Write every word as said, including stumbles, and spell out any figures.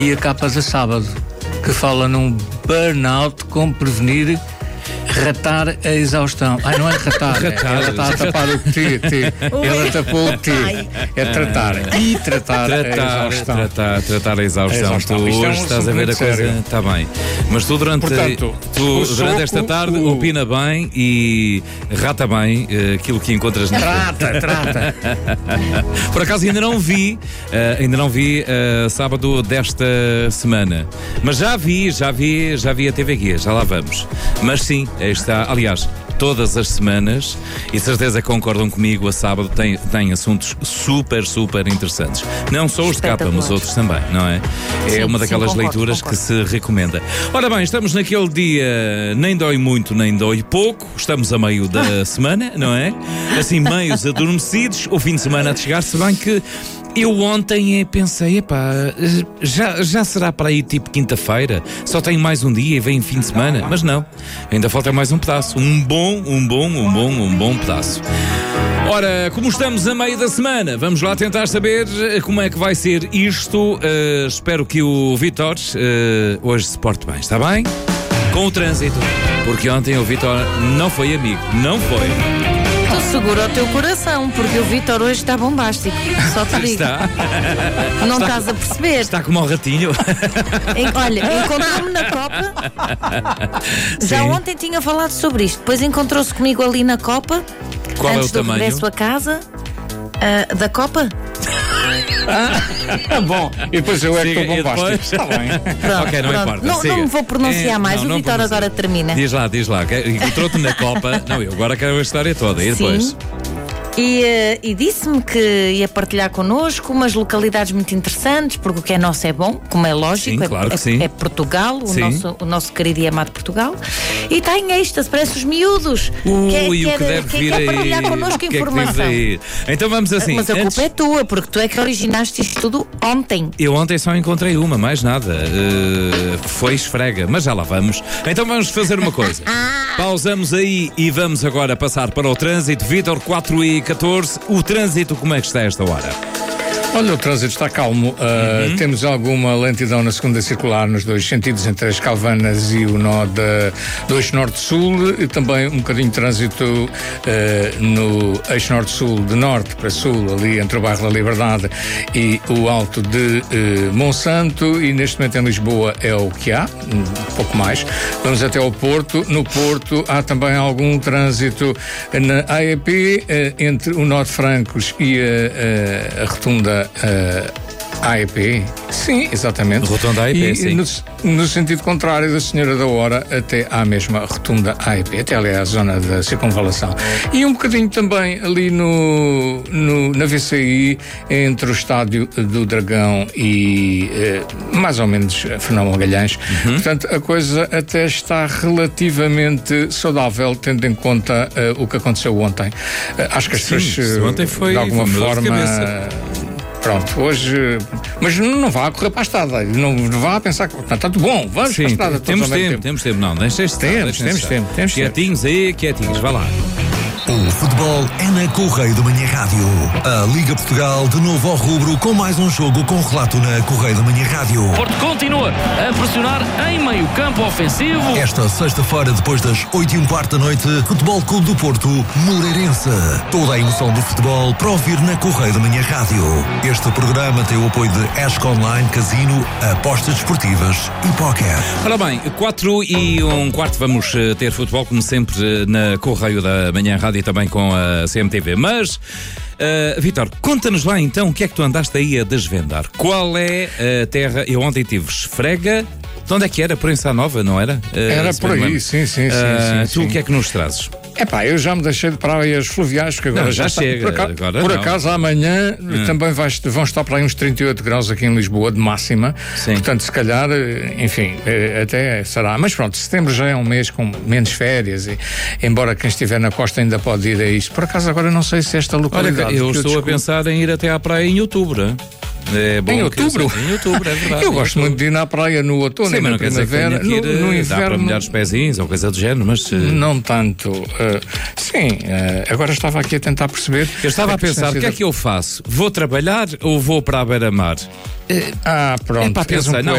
E a capa de sábado, que fala num burnout, como prevenir ratar a exaustão. Ai, não é ratar, Ratar. ela está a tapar o T, T. Ela tapou o T. É tratar. E tratar, Tratar, a exaustão. tratar, tratar a exaustão. A exaustão. Tu Isto é um hoje estás a ver a assunto coisa. sério. Está bem. Mas tu durante, Portanto, tu, o durante soco, esta tarde o- opina bem e rata bem eh, aquilo que encontras na Trata, trata. Por acaso ainda não vi, eh, ainda não vi eh, sábado desta semana. Mas já vi, já vi, já vi a T V Guia, já lá vamos. Mas sim, aí está, aliás, todas as semanas, e certeza que concordam comigo, a sábado tem, tem assuntos super, super interessantes. Não só os de capa, mas outros também, não é? É Sim, uma sim, daquelas concordo, leituras concordo. que se recomenda. Ora bem, estamos naquele dia nem dói muito, nem dói pouco. Estamos a meio da semana, não é? Assim, meios adormecidos, o fim de semana a chegar, se bem que eu ontem pensei, epá, já, já será para aí tipo quinta-feira? Só tenho mais um dia e vem fim de semana? Mas não, ainda falta mais um pedaço. Um bom, um bom, um bom, um bom pedaço. Ora, como estamos a meio da semana, vamos lá tentar saber como é que vai ser isto. Uh, espero que o Vítor uh, hoje se porte bem, está bem? Com o trânsito, porque ontem o Vítor não foi amigo, não foi. Tu segura o teu coração, porque o Vítor hoje está bombástico. Só te digo. Está, Não estás a perceber. está como o ratinho. Em- olha, encontrou-me na Copa. Já Sim. ontem tinha falado sobre isto. Depois encontrou-se comigo ali na Copa. Qual é antes o do tamanho? regresso a casa. Ah, da Copa? Ah, bom, e depois eu é que Siga, estou e bombástico. depois? Está bem. Pronto, Ok, não pronto. importa. Não, siga. não me vou pronunciar É, mais. não, o não Vítor pronuncia. agora termina. Diz lá, diz lá. que- Encontrou-te na Copa. Não, eu agora quero a história toda. E depois? Sim. E, eh, e disse-me que ia partilhar connosco umas localidades muito interessantes, porque o que é nosso é bom, como é lógico. Sim, é, claro que é- sim. é Portugal, o Sim. nosso, o nosso querido e amado Portugal. E está em êxtase, parece os miúdos. Ui, quer, o que deve quer, vir quer aí. partilhar connosco O que é que diz informação. aí? Então vamos assim. Mas a culpa antes- é tua, porque tu é que originaste isto tudo ontem. Eu ontem só encontrei uma, mais nada. Uh, foi esfrega, mas já lá vamos. Então vamos fazer uma coisa. Pausamos aí e vamos agora passar para o trânsito. Vítor, quatro e catorze. O trânsito, como é que está a esta hora? Olha, o trânsito está calmo. Uh, Uhum. Temos alguma lentidão na segunda circular nos dois sentidos, entre as Calvanas e o nó da, do eixo norte-sul, e também um bocadinho de trânsito uh, no eixo norte-sul, de norte para sul, ali entre o bairro da Liberdade e o alto de uh, Monsanto, e neste momento em Lisboa é o que há, um pouco mais. Vamos até ao Porto. No Porto há também algum trânsito na A E P, uh, entre o nó de Francos e a, a, a rotunda Uh, A E P, sim, exatamente. Rotunda A E P, e, sim. No, no sentido contrário da Senhora da Hora até à mesma rotunda A E P, até ali à zona da circunvalação. E um bocadinho também ali no, no, na V C I, entre o Estádio do Dragão e uh, mais ou menos Fernão Magalhães. Uhum. Portanto, a coisa até está relativamente saudável, tendo em conta uh, o que aconteceu ontem. Uh, acho que as Sim, pessoas, isso ontem foi- de alguma foi uma dor de forma. cabeça. Pronto, hoje. Mas não vá correr para a estrada. Não, não vá pensar que. Está tudo bom, vamos para a Sim, estrada. todos temos ao mesmo tempo, temos tempo. Não, deixa estar, Temos, deixa temos estar. tempo, temos tempo. Quietinhos aí, quietinhos, vá lá. O futebol é na Correio da Manhã Rádio. A Liga Portugal de novo ao rubro com mais um jogo com relato na Correio da Manhã Rádio. Porto continua a pressionar em meio campo ofensivo. Esta sexta-feira, depois das oito e um quarto da noite, Futebol Clube do Porto, Moreirense. Toda a emoção do futebol para ouvir na Correio da Manhã Rádio. Este programa tem o apoio de Esco Online, Casino, apostas desportivas e póquer. Ora bem, quatro e um quarto vamos eh, ter futebol, como sempre, eh, na Correio da Manhã Rádio e também com a C M T V. Mas, uh, Vítor, conta-nos lá então o que é que tu andaste aí a desvendar. Qual é a terra? Eu ontem tive esfrega. De onde é que era? Proença Nova, não era? Uh, Era se por bem me aí, lembro. sim, sim, sim, Uh, sim, Tu sim. o que é que nos trazes? Epá, eu já me deixei de praias fluviais, que agora Não, já, já está. chega, Por, acaso, agora por não. acaso amanhã também vai, vão estar para aí uns trinta e oito graus aqui em Lisboa, de máxima. Sim. Portanto, se calhar, eh, enfim, eh, até será. Mas pronto, setembro já é um mês com menos férias, e embora quem estiver na costa ainda pode ir a isto. Por acaso, agora não sei se esta Olha, localidade. eu que estou a descobri- pensar em ir até à praia em outubro. hein? É bom Em que- outubro? Em outubro, é verdade. Eu em gosto outubro. muito de ir na praia no outono Sim, e mas na não quer dizer que primavera. tenha que ir, no, no eh, dá para inverno. molhar os pezinhos ou coisa do género, mas... eh, Não tanto. Uh, sim, uh, agora estava aqui a tentar perceber. Eu estava a pensar, o que é distância que eu faço? Vou trabalhar ou vou para a beira-mar? da- Ah, pronto. É para és um pensar, não,